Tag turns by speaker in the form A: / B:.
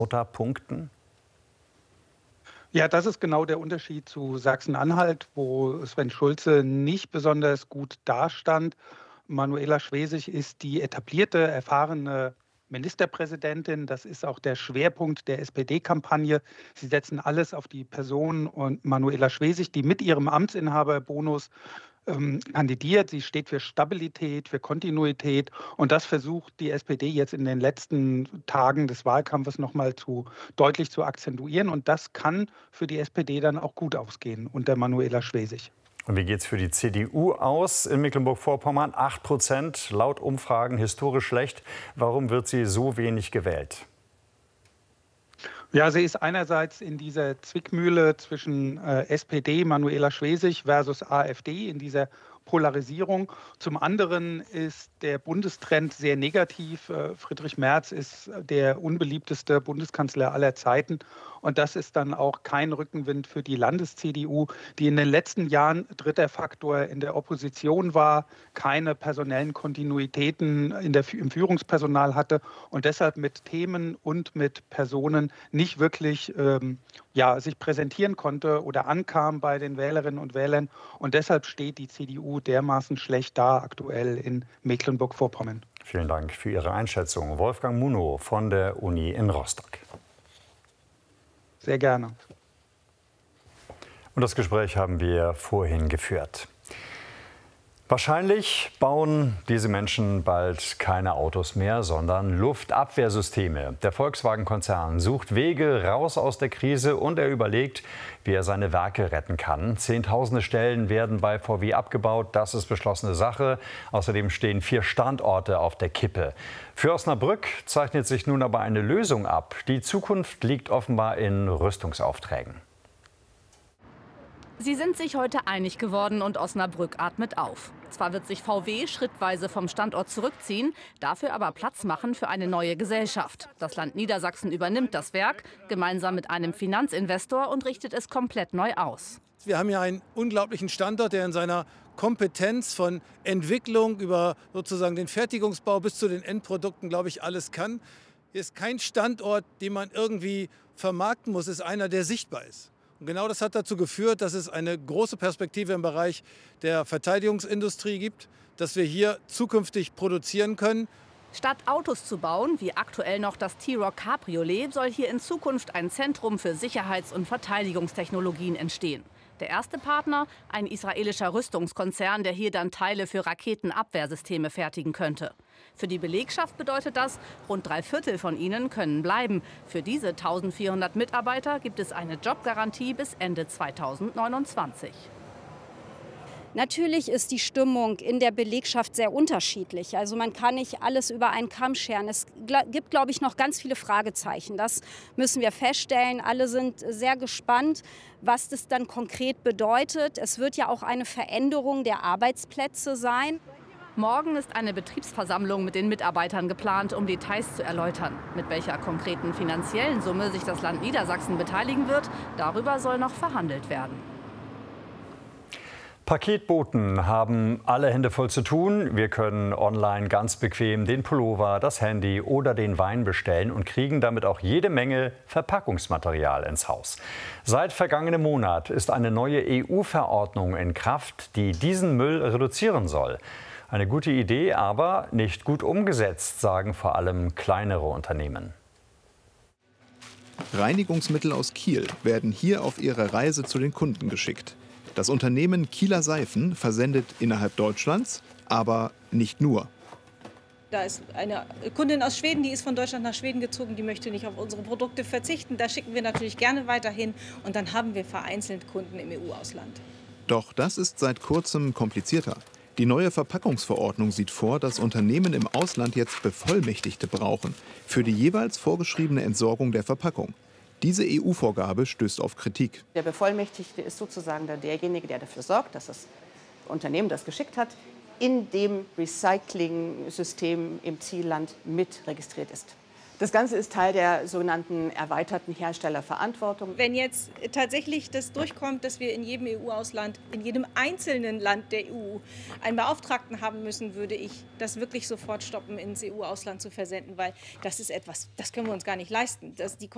A: punkten?
B: Ja, das ist genau der Unterschied zu Sachsen-Anhalt, wo Sven Schulze nicht besonders gut dastand. Manuela Schwesig ist die etablierte, erfahrene Ministerpräsidentin. Das ist auch der Schwerpunkt der SPD-Kampagne. Sie setzen alles auf die Person und Manuela Schwesig, die mit ihrem Amtsinhaberbonus kandidiert. Sie steht für Stabilität, für Kontinuität. Und das versucht die SPD jetzt in den letzten Tagen des Wahlkampfes nochmal deutlich zu akzentuieren. Und das kann für die SPD dann auch gut ausgehen unter Manuela Schwesig.
A: Und wie geht es für die CDU aus in Mecklenburg-Vorpommern? 8%, laut Umfragen historisch schlecht. Warum wird sie so wenig gewählt?
B: Ja, sie ist einerseits in dieser Zwickmühle zwischen SPD, Manuela Schwesig versus AfD, in dieser Polarisierung. Zum anderen ist der Bundestrend sehr negativ. Friedrich Merz ist der unbeliebteste Bundeskanzler aller Zeiten. Und das ist dann auch kein Rückenwind für die Landes-CDU, die in den letzten Jahren dritter Faktor in der Opposition war, keine personellen Kontinuitäten im Führungspersonal hatte und deshalb mit Themen und mit Personen nicht wirklich sich präsentieren konnte oder ankam bei den Wählerinnen und Wählern. Und deshalb steht die CDU dermaßen schlecht da aktuell in Mecklenburg-Vorpommern.
A: Vielen Dank für Ihre Einschätzung. Wolfgang Munow von der Uni in Rostock.
B: Sehr gerne.
A: Und das Gespräch haben wir vorhin geführt. Wahrscheinlich bauen diese Menschen bald keine Autos mehr, sondern Luftabwehrsysteme. Der Volkswagen-Konzern sucht Wege raus aus der Krise und er überlegt, wie er seine Werke retten kann. Zehntausende Stellen werden bei VW abgebaut. Das ist beschlossene Sache. Außerdem stehen 4 Standorte auf der Kippe. Für Osnabrück zeichnet sich nun aber eine Lösung ab. Die Zukunft liegt offenbar in Rüstungsaufträgen.
C: Sie sind sich heute einig geworden und Osnabrück atmet auf. Zwar wird sich VW schrittweise vom Standort zurückziehen, dafür aber Platz machen für eine neue Gesellschaft. Das Land Niedersachsen übernimmt das Werk gemeinsam mit einem Finanzinvestor und richtet es komplett neu aus.
D: Wir haben hier einen unglaublichen Standort, der in seiner Kompetenz von Entwicklung über sozusagen den Fertigungsbau bis zu den Endprodukten, glaube ich, alles kann. Hier ist kein Standort, den man irgendwie vermarkten muss, ist einer, der sichtbar ist. Und genau das hat dazu geführt, dass es eine große Perspektive im Bereich der Verteidigungsindustrie gibt, dass wir hier zukünftig produzieren können.
C: Statt Autos zu bauen, wie aktuell noch das T-Roc Cabriolet, soll hier in Zukunft ein Zentrum für Sicherheits- und Verteidigungstechnologien entstehen. Der erste Partner, ein israelischer Rüstungskonzern, der hier dann Teile für Raketenabwehrsysteme fertigen könnte. Für die Belegschaft bedeutet das, rund 3/4 von ihnen können bleiben. Für diese 1400 Mitarbeiter gibt es eine Jobgarantie bis Ende 2029.
E: Natürlich ist die Stimmung in der Belegschaft sehr unterschiedlich. Also man kann nicht alles über einen Kamm scheren. Es gibt, glaube ich, noch ganz viele Fragezeichen. Das müssen wir feststellen. Alle sind sehr gespannt, was das dann konkret bedeutet. Es wird ja auch eine Veränderung der Arbeitsplätze sein.
C: Morgen ist eine Betriebsversammlung mit den Mitarbeitern geplant, um Details zu erläutern. Mit welcher konkreten finanziellen Summe sich das Land Niedersachsen beteiligen wird, darüber soll noch verhandelt werden.
A: Paketboten haben alle Hände voll zu tun. Wir können online ganz bequem den Pullover, das Handy oder den Wein bestellen und kriegen damit auch jede Menge Verpackungsmaterial ins Haus. Seit vergangenem Monat ist eine neue EU-Verordnung in Kraft, die diesen Müll reduzieren soll. Eine gute Idee, aber nicht gut umgesetzt, sagen vor allem kleinere Unternehmen.
F: Reinigungsmittel aus Kiel werden hier auf ihre Reise zu den Kunden geschickt. Das Unternehmen Kieler Seifen versendet innerhalb Deutschlands, aber nicht nur.
G: Da ist eine Kundin aus Schweden, die ist von Deutschland nach Schweden gezogen, die möchte nicht auf unsere Produkte verzichten. Da schicken wir natürlich gerne weiterhin und dann haben wir vereinzelt Kunden im EU-Ausland.
F: Doch das ist seit kurzem komplizierter. Die neue Verpackungsverordnung sieht vor, dass Unternehmen im Ausland jetzt Bevollmächtigte brauchen für die jeweils vorgeschriebene Entsorgung der Verpackung. Diese EU-Vorgabe stößt auf Kritik.
H: Der Bevollmächtigte ist sozusagen dann derjenige, der dafür sorgt, dass das Unternehmen, das geschickt hat, in dem Recycling-System im Zielland mit registriert ist. Das Ganze ist Teil der sogenannten erweiterten Herstellerverantwortung.
G: Wenn jetzt tatsächlich das durchkommt, dass wir in jedem EU-Ausland, in jedem einzelnen Land der EU einen Beauftragten haben müssen, würde ich das wirklich sofort stoppen, ins EU-Ausland zu versenden, weil das ist etwas, das können wir uns gar nicht leisten.